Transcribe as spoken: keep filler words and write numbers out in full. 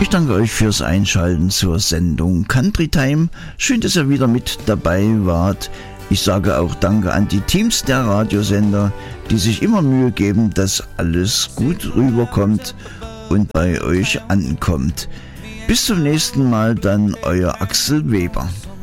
Ich danke euch fürs Einschalten zur Sendung Country Time. Schön, dass ihr wieder mit dabei wart. Ich sage auch Danke an die Teams der Radiosender, die sich immer Mühe geben, dass alles gut rüberkommt und bei euch ankommt. Bis zum nächsten Mal, dann euer Axel Weber.